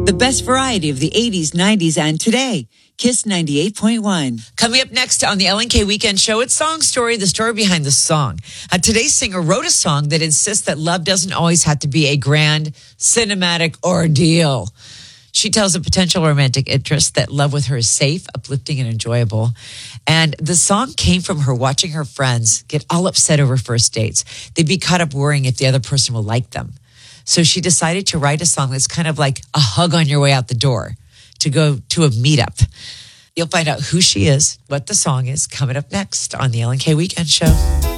The best variety of the 80s, 90s, and today. Kiss 98.1. Coming up next on the Ellen K Weekend Show, it's Song Story, the story behind the song. Today's singer wrote a song that insists that love doesn't always have to be a grand cinematic ordeal. She tells a potential romantic interest that love with her is safe, uplifting, and enjoyable. And the song came from her watching her friends get all upset over first dates. They'd be caught up worrying if the other person will like them. So she decided to write a song that's kind of like a hug on your way out the door to go to a meetup. You'll find out who she is, what the song is, coming up next on the Ellen K Weekend Show.